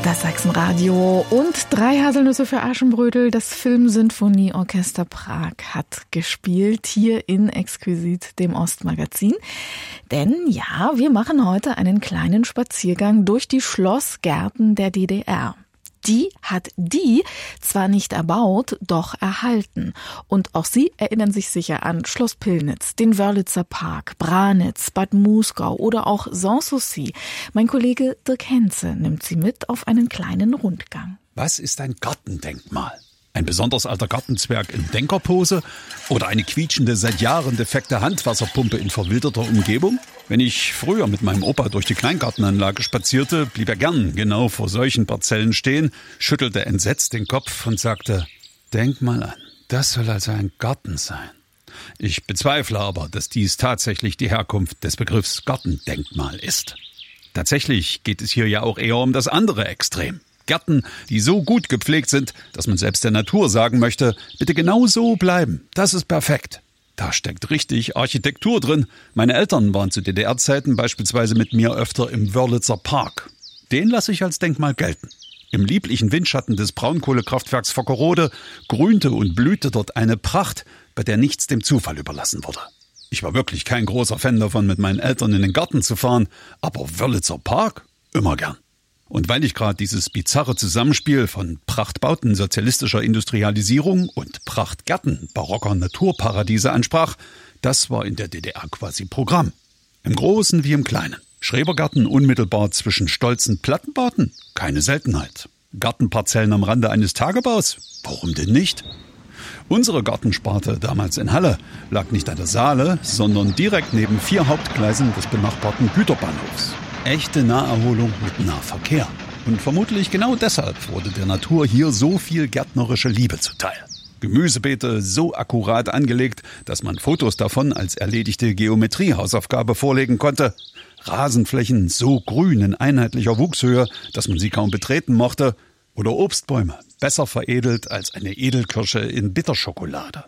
Das Sachsenradio und 3 Haselnüsse für Aschenbrödel. Das Filmsinfonieorchester Prag hat gespielt hier in Exquisit, dem Ostmagazin. Denn ja, wir machen heute einen kleinen Spaziergang durch die Schlossgärten der DDR. Die hat die zwar nicht erbaut, doch erhalten. Und auch Sie erinnern sich sicher an Schloss Pillnitz, den Wörlitzer Park, Branitz, Bad Muskau oder auch Sanssouci. Mein Kollege Dirk Henze nimmt Sie mit auf einen kleinen Rundgang. Was ist ein Gartendenkmal? Ein besonders alter Gartenzwerg in Denkerpose oder eine quietschende, seit Jahren defekte Handwasserpumpe in verwilderter Umgebung? Wenn ich früher mit meinem Opa durch die Kleingartenanlage spazierte, blieb er gern genau vor solchen Parzellen stehen, schüttelte entsetzt den Kopf und sagte: Denk mal an, das soll also ein Garten sein. Ich bezweifle aber, dass dies tatsächlich die Herkunft des Begriffs Gartendenkmal ist. Tatsächlich geht es hier ja auch eher um das andere Extrem. Gärten, die so gut gepflegt sind, dass man selbst der Natur sagen möchte, bitte genau so bleiben, das ist perfekt. Da steckt richtig Architektur drin. Meine Eltern waren zu DDR-Zeiten beispielsweise mit mir öfter im Wörlitzer Park. Den lasse ich als Denkmal gelten. Im lieblichen Windschatten des Braunkohlekraftwerks Vockerode grünte und blühte dort eine Pracht, bei der nichts dem Zufall überlassen wurde. Ich war wirklich kein großer Fan davon, mit meinen Eltern in den Garten zu fahren, aber Wörlitzer Park immer gern. Und weil ich gerade dieses bizarre Zusammenspiel von Prachtbauten sozialistischer Industrialisierung und Prachtgärten barocker Naturparadiese ansprach, das war in der DDR quasi Programm. Im Großen wie im Kleinen. Schrebergarten unmittelbar zwischen stolzen Plattenbauten? Keine Seltenheit. Gartenparzellen am Rande eines Tagebaus? Warum denn nicht? Unsere Gartensparte damals in Halle lag nicht an der Saale, sondern direkt neben 4 Hauptgleisen des benachbarten Güterbahnhofs. Echte Naherholung mit Nahverkehr. Und vermutlich genau deshalb wurde der Natur hier so viel gärtnerische Liebe zuteil. Gemüsebeete so akkurat angelegt, dass man Fotos davon als erledigte Geometriehausaufgabe vorlegen konnte. Rasenflächen so grün in einheitlicher Wuchshöhe, dass man sie kaum betreten mochte. Oder Obstbäume, besser veredelt als eine Edelkirsche in Bitterschokolade.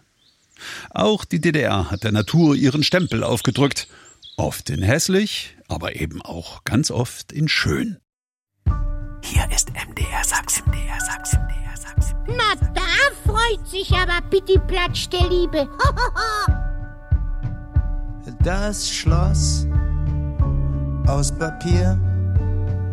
Auch die DDR hat der Natur ihren Stempel aufgedrückt. Oft in hässlich, aber eben auch ganz oft in schön. Hier ist MDR Sachsen. Na, da freut sich aber Pittiplatsch der Liebe. Das Schloss aus Papier